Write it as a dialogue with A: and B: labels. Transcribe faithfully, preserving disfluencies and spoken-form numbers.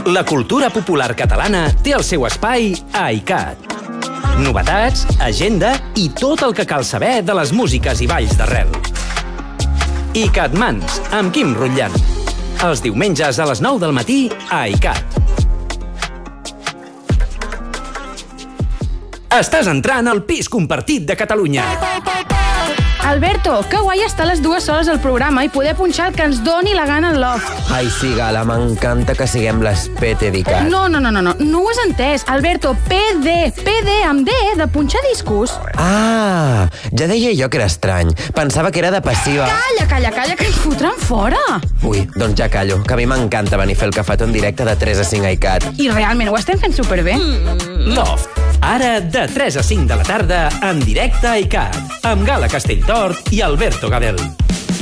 A: La cultura popular catalana té el seu espai a iCat. Novetats, agenda i tot el que cal saber de les músiques i balls d'arrel. iCat Mans, amb Quim Rutllant. Els diumenges a les nou del matí a iCat. Estàs entrant al pis compartit de Catalunya.
B: Alberto, que guai estar a les dues soles al programa i poder punxar el que ens doni la gana al loft.
C: Ai, sí, Gala, m'encanta que siguem les P T d'ICAT.
B: No, no, no, no, no, no ho has entès. Alberto, P D, P D amb D, de punxar discos.
C: Ah, ja deia jo que era estrany. Pensava que era de passiva.
B: Calla, calla, calla, que ens fotran fora.
C: Ui, doncs ja callo, que a mi m'encanta venir a fer el cafetó en directe de tres a cinc a iCat.
B: I realment ho estem fent superbé.
A: Loft, ara de tres a cinc de la tarda en directe a iCat, amb Gala Castelltort i Alberto Gadel.